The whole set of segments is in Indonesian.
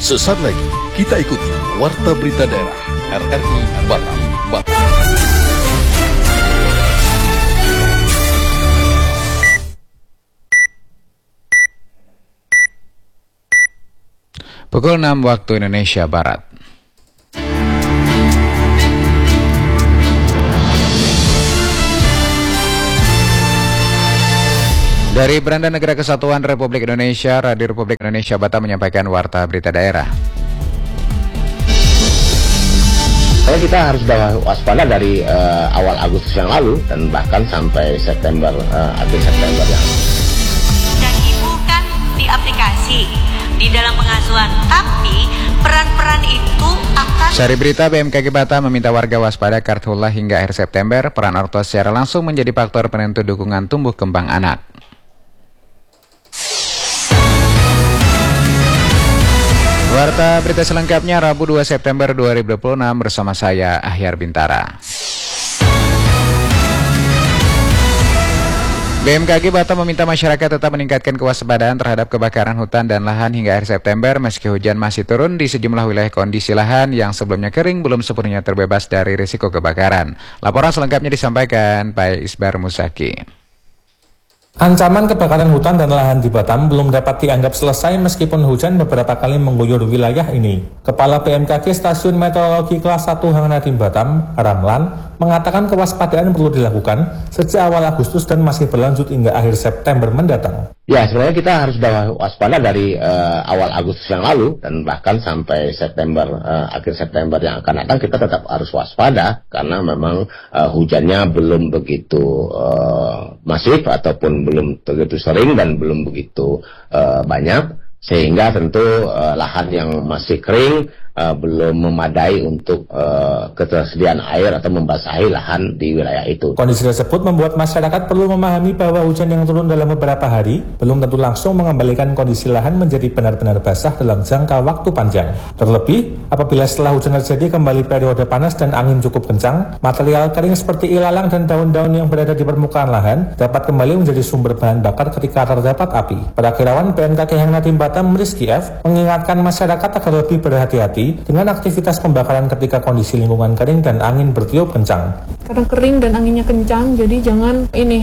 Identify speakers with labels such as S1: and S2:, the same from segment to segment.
S1: Sesaat lagi kita ikuti Warta Berita Daerah RRI Batam.
S2: Pukul 6 waktu Indonesia Barat. Dari Beranda Negara Kesatuan Republik Indonesia, Radio Republik Indonesia Batam menyampaikan Warta Berita Daerah.
S3: Kita harus waspada dari awal Agustus yang lalu dan bahkan sampai September, akhir September yang lalu.
S4: Dan ibu kan di aplikasi di dalam pengasuhan, tapi peran-peran itu akan...
S2: Sari Berita BMKG Batam meminta warga waspada karhutla hingga akhir September. Peran orang tua secara langsung menjadi faktor penentu dukungan tumbuh kembang anak. Warta berita selengkapnya Rabu 2 September 2026 bersama saya Ahyar Bintara. BMKG Batam meminta masyarakat tetap meningkatkan kewaspadaan terhadap kebakaran hutan dan lahan hingga akhir September meski hujan masih turun di sejumlah wilayah. Kondisi lahan yang sebelumnya kering belum sepenuhnya terbebas dari risiko kebakaran. Laporan selengkapnya disampaikan Pak Isbar Musaki.
S5: Ancaman kebakaran hutan dan lahan di Batam belum dapat dianggap selesai meskipun hujan beberapa kali mengguyur wilayah ini. Kepala BMKG Stasiun Meteorologi Kelas 1 Hang Nadiem Batam, Ramlan, mengatakan kewaspadaan perlu dilakukan sejak awal Agustus dan masih berlanjut hingga akhir September mendatang.
S3: Ya, sebenarnya kita harus waspada dari awal Agustus yang lalu dan bahkan sampai September, akhir September yang akan datang kita tetap harus waspada karena memang hujannya belum begitu masif ataupun belum begitu sering dan belum begitu banyak, sehingga tentu lahan yang masih kering belum memadai untuk ketersediaan air atau membasahi lahan di wilayah itu.
S5: Kondisi tersebut membuat masyarakat perlu memahami bahwa hujan yang turun dalam beberapa hari belum tentu langsung mengembalikan kondisi lahan menjadi benar-benar basah dalam jangka waktu panjang. Terlebih, apabila setelah hujan terjadi kembali periode panas dan angin cukup kencang, material kering seperti ilalang dan daun-daun yang berada di permukaan lahan dapat kembali menjadi sumber bahan bakar ketika terdapat api. Perakirawan BMKG Hang Nadiem Batam Rizky F mengingatkan masyarakat agar lebih berhati-hati dengan aktivitas pembakaran ketika kondisi lingkungan kering dan angin bertiup kencang.
S6: Karena kering dan anginnya kencang, jadi jangan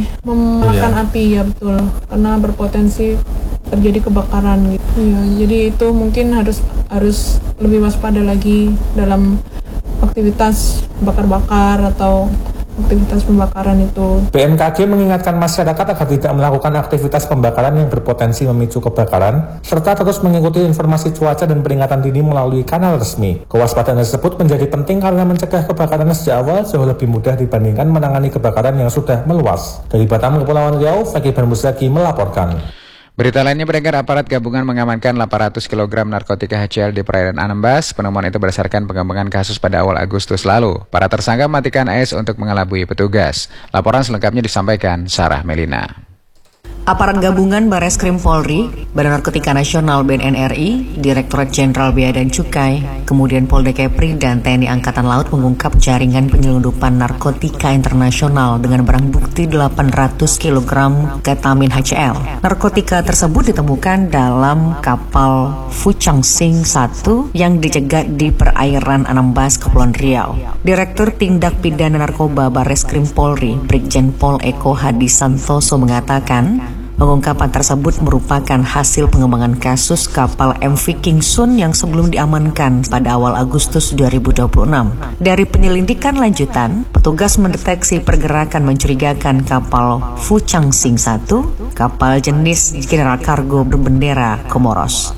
S6: memakan api, ya betul, karena berpotensi terjadi kebakaran gitu. Ya, jadi itu mungkin harus lebih waspada lagi dalam aktivitas bakar-bakar atau aktivitas pembakaran itu.
S5: BMKG mengingatkan masyarakat agar tidak melakukan aktivitas pembakaran yang berpotensi memicu kebakaran, serta terus mengikuti informasi cuaca dan peringatan dini melalui kanal resmi. Kewaspadaan tersebut menjadi penting karena mencegah kebakaran sejak awal jauh lebih mudah dibandingkan menangani kebakaran yang sudah meluas. Dari Batam, Kepulauan Riau, Fakih Bermusaki melaporkan.
S2: Berita lainnya, beredar aparat gabungan mengamankan 800 kg narkotika HCl di perairan Anambas. Penemuan itu berdasarkan pengembangan kasus pada awal Agustus lalu. Para tersangka mematikan AS untuk mengelabui petugas. Laporan selengkapnya disampaikan Sarah Melina.
S7: Aparat gabungan Bareskrim Polri, Badan Narkotika Nasional BNN-RI, Direktorat Jenderal Bea dan Cukai, kemudian Polda Kepri dan TNI Angkatan Laut mengungkap jaringan penyelundupan narkotika internasional dengan barang bukti 800 kg ketamin HCl. Narkotika tersebut ditemukan dalam kapal Fuchangsing 1 yang dicegat di perairan Anambas, Kepulauan Riau. Direktur Tindak Pidana Narkoba Bareskrim Polri, Brigjen Pol Eko Hadi Santoso mengatakan, pengungkapan tersebut merupakan hasil pengembangan kasus kapal MV King Sun yang sebelum diamankan pada awal Agustus 2026. Dari penyelidikan lanjutan, petugas mendeteksi pergerakan mencurigakan kapal Fuchangsing 1, kapal jenis General Cargo berbendera Komoros.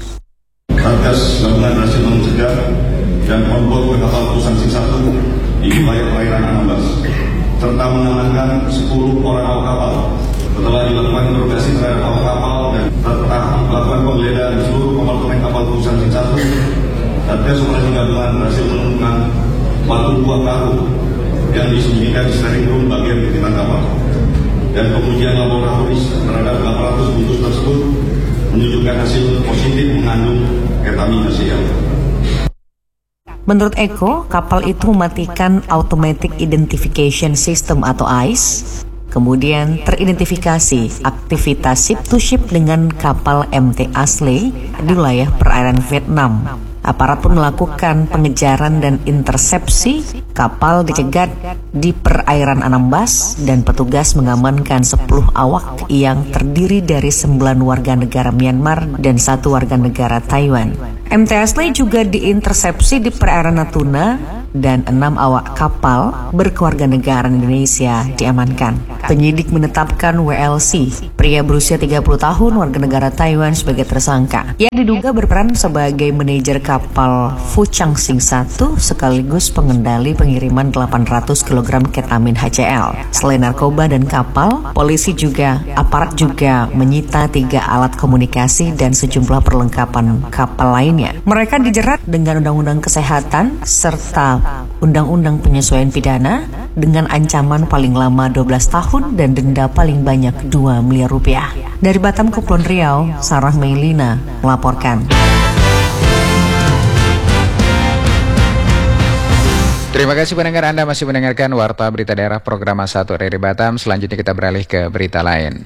S8: Satgas gabungan berhasil mencegah dan membobol kapal Fuchangsing 1 di wilayah perairan Anambas, serta mengamankan 10 orang awak kapal. Setelah dilakukan interogasi terhadap awak kapal dan serta melakukan penggeledahan seluruh kompartemen kapal Fuchangsing 1, Satgas Operasi Gabungan berhasil menemukan 40 buah karung yang disembunyikan di steering room bagian pimpinan kapal. Dan pengujian laboratoris terhadap 800 bungkus tersebut menunjukkan hasil positif mengandung ketamin HCl.
S7: Menurut Eko, kapal itu mematikan Automatic Identification System atau AIS. Kemudian teridentifikasi aktivitas ship to ship dengan kapal MT Asle di wilayah perairan Vietnam. Aparat pun melakukan pengejaran dan intersepsi, kapal dicegat di perairan Anambas dan petugas mengamankan 10 awak yang terdiri dari 9 warga negara Myanmar dan 1 warga negara Taiwan. MT Ashley juga diintersepsi di perairan Natuna dan 6 awak kapal berkewarganegaraan Indonesia diamankan. Penyidik menetapkan WLC, pria berusia 30 tahun warga negara Taiwan sebagai tersangka. Ia diduga berperan sebagai manajer kapal Fuchang Sing 1 sekaligus pengendali pengiriman 800 kg ketamin HCl. Selain narkoba dan kapal, aparat juga menyita 3 alat komunikasi dan sejumlah perlengkapan kapal lainnya. Mereka dijerat dengan Undang-Undang Kesehatan serta Undang-Undang Penyesuaian Pidana dengan ancaman paling lama 12 tahun dan denda paling banyak 2 miliar rupiah. Dari Batam, Kepulauan Riau, Sarah Meilina melaporkan.
S2: Terima kasih pendengar, Anda masih mendengarkan Warta Berita Daerah program 1 dari Batam. Selanjutnya kita beralih ke berita lain.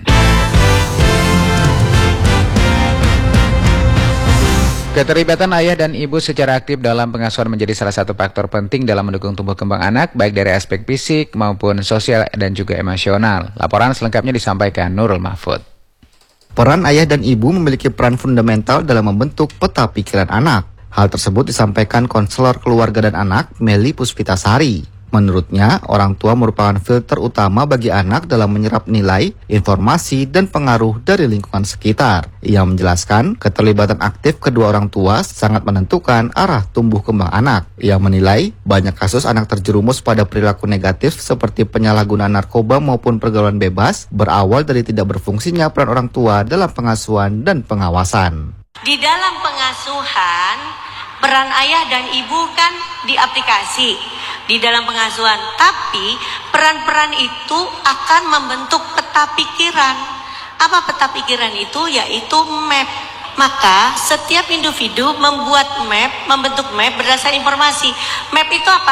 S2: Keterlibatan ayah dan ibu secara aktif dalam pengasuhan menjadi salah satu faktor penting dalam mendukung tumbuh kembang anak, baik dari aspek fisik maupun sosial dan juga emosional. Laporan selengkapnya disampaikan Nurul Mahfud.
S9: Peran ayah dan ibu memiliki peran fundamental dalam membentuk peta pikiran anak. Hal tersebut disampaikan konselor keluarga dan anak Meli Puspitasari. Menurutnya, orang tua merupakan filter utama bagi anak dalam menyerap nilai, informasi, dan pengaruh dari lingkungan sekitar. Ia menjelaskan, keterlibatan aktif kedua orang tua sangat menentukan arah tumbuh kembang anak. Ia menilai, banyak kasus anak terjerumus pada perilaku negatif seperti penyalahgunaan narkoba maupun pergaulan bebas, berawal dari tidak berfungsinya peran orang tua dalam pengasuhan dan pengawasan.
S4: Di dalam pengasuhan, peran ayah dan ibu kan di aplikasi di dalam pengasuhan, tapi peran-peran itu akan membentuk peta pikiran. Apa peta pikiran itu? Yaitu map. Maka setiap individu membentuk map berdasarkan informasi. Map itu apa?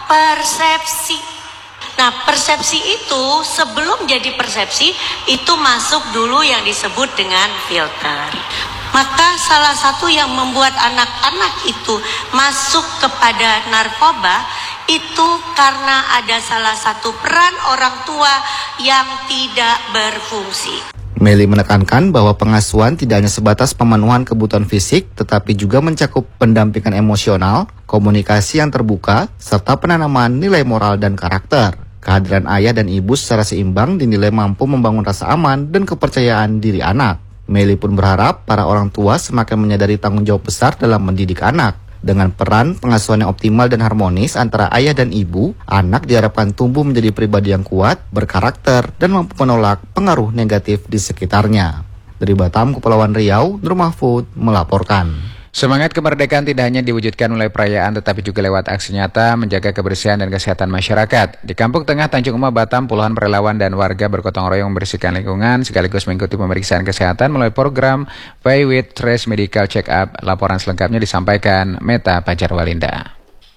S4: Persepsi. Nah, persepsi itu sebelum jadi persepsi itu masuk dulu yang disebut dengan filter. Maka salah satu yang membuat anak-anak itu masuk kepada narkoba itu karena ada salah satu peran orang tua yang tidak berfungsi.
S9: Meli menekankan bahwa pengasuhan tidak hanya sebatas pemenuhan kebutuhan fisik, tetapi juga mencakup pendampingan emosional, komunikasi yang terbuka, serta penanaman nilai moral dan karakter. Kehadiran ayah dan ibu secara seimbang dinilai mampu membangun rasa aman dan kepercayaan diri anak. Meli pun berharap para orang tua semakin menyadari tanggung jawab besar dalam mendidik anak. Dengan peran pengasuhan yang optimal dan harmonis antara ayah dan ibu, anak diharapkan tumbuh menjadi pribadi yang kuat, berkarakter, dan mampu menolak pengaruh negatif di sekitarnya. Dari Batam, Kepulauan Riau, Nur Mahfud melaporkan.
S2: Semangat kemerdekaan tidak hanya diwujudkan melalui perayaan tetapi juga lewat aksi nyata menjaga kebersihan dan kesehatan masyarakat. Di Kampung Tengah Tanjung Uma, Batam, puluhan relawan dan warga bergotong royong membersihkan lingkungan sekaligus mengikuti pemeriksaan kesehatan melalui program Pay with Trace Medical Check Up. Laporan selengkapnya disampaikan Meta Pajarwalinda.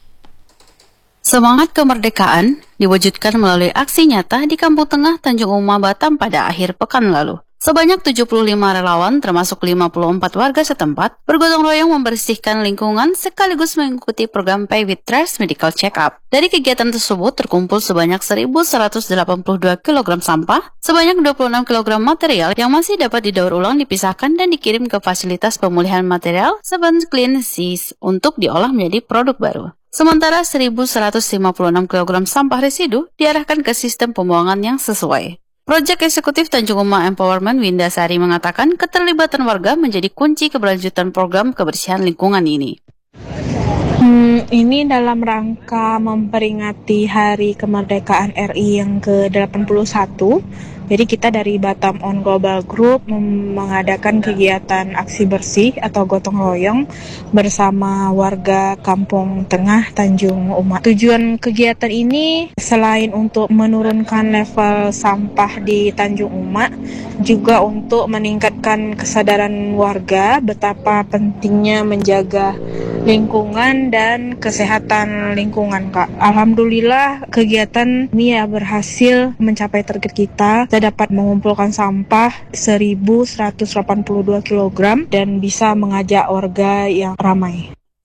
S10: Semangat kemerdekaan diwujudkan melalui aksi nyata di Kampung Tengah Tanjung Uma, Batam pada akhir pekan lalu. Sebanyak 75 relawan termasuk 54 warga setempat bergotong royong membersihkan lingkungan sekaligus mengikuti program Pay with Trace Medical Check Up. Dari kegiatan tersebut terkumpul sebanyak 1.182 kg sampah, sebanyak 26 kg material yang masih dapat didaur ulang dipisahkan dan dikirim ke fasilitas pemulihan material Seven Clean Seas untuk diolah menjadi produk baru. Sementara 1.156 kg sampah residu diarahkan ke sistem pembuangan yang sesuai. Projek Eksekutif Tanjung Uma Empowerment Winda Sari mengatakan keterlibatan warga menjadi kunci keberlanjutan program kebersihan lingkungan ini.
S6: Ini dalam rangka memperingati Hari Kemerdekaan RI yang ke-81. Jadi kita dari Batam On Global Group mengadakan kegiatan aksi bersih atau gotong royong bersama warga Kampung Tengah Tanjung Uma. Tujuan kegiatan ini selain untuk menurunkan level sampah di Tanjung Uma, juga untuk meningkatkan kesadaran warga betapa pentingnya menjaga lingkungan dan kesehatan lingkungan, Kak. Alhamdulillah kegiatan ini ya berhasil mencapai target kita. Kita dapat mengumpulkan sampah 1.182 kg dan bisa mengajak warga yang ramai.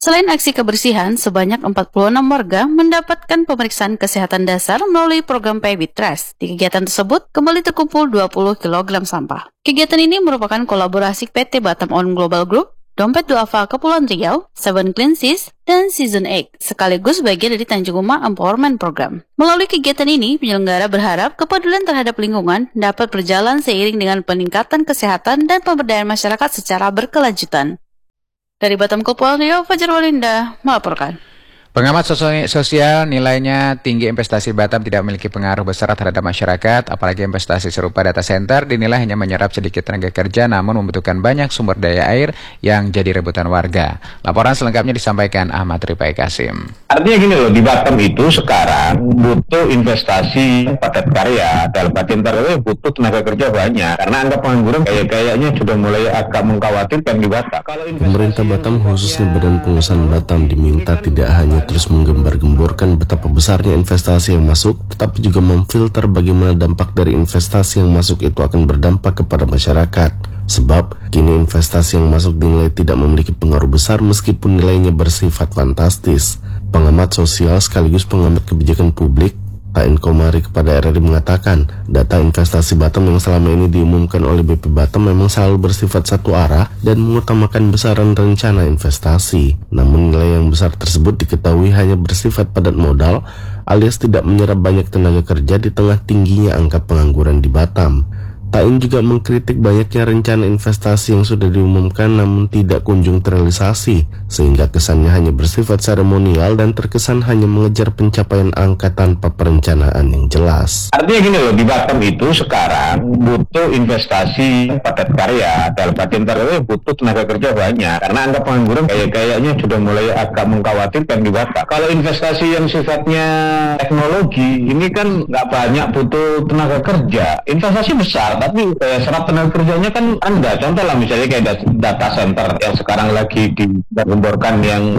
S10: Selain aksi kebersihan, sebanyak 46 warga mendapatkan pemeriksaan kesehatan dasar melalui program Pebit Trash. Di kegiatan tersebut, kembali terkumpul 20 kg sampah. Kegiatan ini merupakan kolaborasi PT Batam On Global Group, Dompet Duafa Kepulauan Riau, Seven Clean Seas, dan Season 8, sekaligus bagian dari Tanjung Uma Empowerment Program. Melalui kegiatan ini, penyelenggara berharap kepedulian terhadap lingkungan dapat berjalan seiring dengan peningkatan kesehatan dan pemberdayaan masyarakat secara berkelanjutan. Dari Batam Kepulauan Riau, Fajar Walinda melaporkan.
S2: Pengamat sosial nilainya tinggi investasi Batam tidak memiliki pengaruh besar terhadap masyarakat, apalagi investasi serupa data center dinilai hanya menyerap sedikit tenaga kerja namun membutuhkan banyak sumber daya air yang jadi rebutan warga. Laporan selengkapnya disampaikan Ahmad Rifai Kasim.
S11: Artinya gini loh, di Batam itu sekarang butuh investasi padat karya, dalam arti butuh tenaga kerja banyak, karena angka pengangguran kayaknya sudah mulai agak mengkhawatirkan di Batam.
S12: Pemerintah Batam khususnya Badan Pengusahaan Batam diminta tidak hanya terus menggembar-gemborkan betapa besarnya investasi yang masuk, tetapi juga memfilter bagaimana dampak dari investasi yang masuk itu akan berdampak kepada masyarakat. Sebab kini investasi yang masuk dinilai tidak memiliki pengaruh besar meskipun nilainya bersifat fantastis. Pengamat sosial sekaligus pengamat kebijakan publik Tain Komari kepada RRI mengatakan, data investasi Batam yang selama ini diumumkan oleh BP Batam memang selalu bersifat satu arah dan mengutamakan besaran rencana investasi. Namun nilai yang besar tersebut diketahui hanya bersifat padat modal alias tidak menyerap banyak tenaga kerja di tengah tingginya angka pengangguran di Batam. Tain juga mengkritik banyaknya rencana investasi yang sudah diumumkan namun tidak kunjung terrealisasi, sehingga kesannya hanya bersifat seremonial dan terkesan hanya mengejar pencapaian angka tanpa perencanaan yang jelas.
S11: Artinya gini loh, di Batam itu sekarang butuh investasi padat karya, dalam arti butuh tenaga kerja banyak, karena angka pengangguran kayaknya sudah mulai agak mengkhawatirkan di Batam. Kalau investasi yang sifatnya teknologi, ini kan nggak banyak butuh tenaga kerja, investasi besar, tapi serap tenaga kerjanya kan rendah. Contoh lah misalnya kayak data center yang sekarang lagi digemborkan yang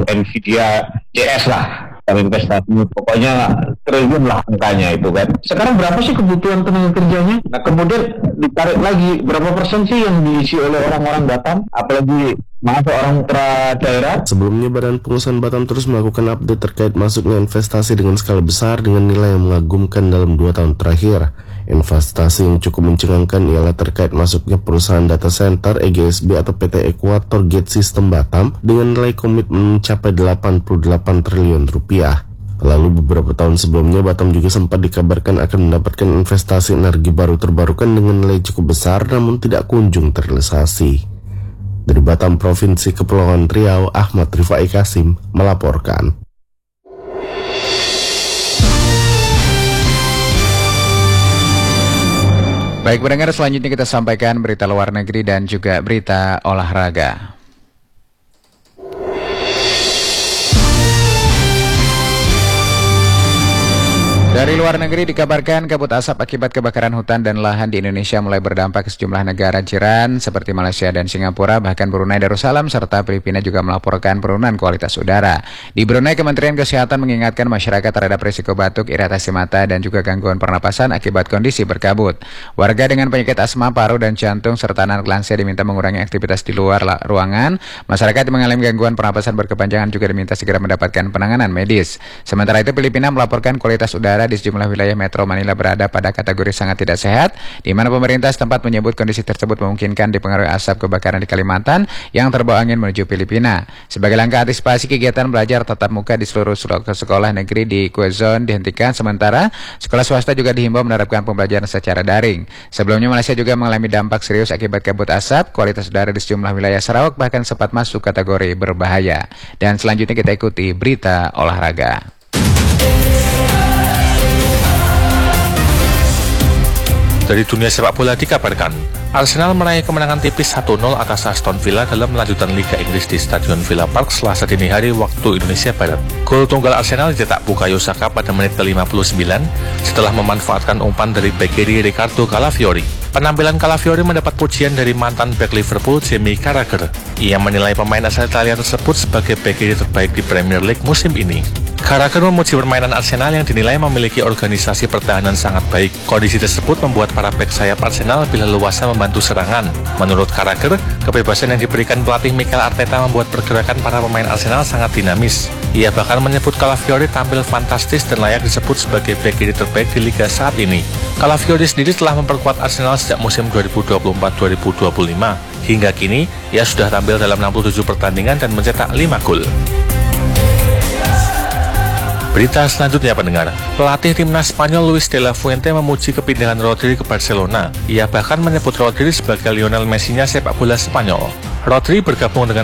S11: Nvidia CS lah, investasinya pokoknya triliun lah angkanya itu kan. Sekarang berapa sih kebutuhan tenaga kerjanya? Nah kemudian ditarik lagi berapa persen sih yang diisi oleh orang-orang Batam, apalagi orang daerah.
S12: Sebelumnya Badan Pengusahaan Batam terus melakukan update terkait masuknya investasi dengan skala besar dengan nilai yang mengagumkan dalam 2 tahun terakhir. Investasi yang cukup mencengangkan ialah terkait masuknya perusahaan data center EGSB atau PT Equator Gate System Batam dengan nilai komitmen mencapai 88 triliun rupiah. Lalu beberapa tahun sebelumnya Batam juga sempat dikabarkan akan mendapatkan investasi energi baru terbarukan dengan nilai cukup besar namun tidak kunjung terrealisasi. Dari Batam Provinsi Kepulauan Riau, Ahmad Rifai Kasim melaporkan.
S2: Baik pendengar, selanjutnya kita sampaikan berita luar negeri dan juga berita olahraga. Dari luar negeri dikabarkan kabut asap akibat kebakaran hutan dan lahan di Indonesia mulai berdampak ke sejumlah negara jiran seperti Malaysia dan Singapura, bahkan Brunei Darussalam serta Filipina juga melaporkan penurunan kualitas udara. Di Brunei, Kementerian Kesehatan mengingatkan masyarakat terhadap risiko batuk, iritasi mata, dan juga gangguan pernapasan akibat kondisi berkabut. Warga dengan penyakit asma, paru, dan jantung serta anak lansia diminta mengurangi aktivitas di luar ruangan. Masyarakat yang mengalami gangguan pernapasan berkepanjangan juga diminta segera mendapatkan penanganan medis. Sementara itu, Filipina melaporkan kualitas udara di sejumlah wilayah Metro Manila berada pada kategori sangat tidak sehat, di mana pemerintah setempat menyebut kondisi tersebut memungkinkan dipengaruhi asap kebakaran di Kalimantan yang terbawa angin menuju Filipina. Sebagai langkah antisipasi, kegiatan belajar tatap muka di seluruh sekolah negeri di Quezon dihentikan sementara sekolah swasta juga dihimbau menerapkan pembelajaran secara daring. Sebelumnya Malaysia juga mengalami dampak serius akibat kabut asap, kualitas udara di sejumlah wilayah Sarawak bahkan sempat masuk kategori berbahaya. Dan selanjutnya kita ikuti berita olahraga.
S13: Dari dunia sepak bola dikabarkan, Arsenal meraih kemenangan tipis 1-0 atas Aston Villa dalam lanjutan Liga Inggris di Stadion Villa Park Selasa dini hari waktu Indonesia Barat. Gol tunggal Arsenal dicetak Bukayo Saka pada menit ke-59 setelah memanfaatkan umpan dari bek kiri Riccardo Calafiori. Penampilan Calafiori mendapat pujian dari mantan bek Liverpool Jamie Carragher. Ia menilai pemain asal Italia tersebut sebagai bek kiri terbaik di Premier League musim ini. Carragher memuji permainan Arsenal yang dinilai memiliki organisasi pertahanan sangat baik. Kondisi tersebut membuat para bek sayap Arsenal lebih leluasa membantu serangan. Menurut Carragher, kebebasan yang diberikan pelatih Mikel Arteta membuat pergerakan para pemain Arsenal sangat dinamis. Ia bahkan menyebut Calafiori tampil fantastis dan layak disebut sebagai bek kiri terbaik di liga saat ini. Calafiori sendiri telah memperkuat Arsenal sejak musim 2024-2025. Hingga kini, ia sudah tampil dalam 67 pertandingan dan mencetak 5 gol. Berita selanjutnya pendengar, pelatih timnas Spanyol Luis de la Fuente memuji kepindahan Rodri ke Barcelona. Ia bahkan menyebut Rodri sebagai Lionel Messi-nya sepak bola Spanyol. Rodri bergabung dengan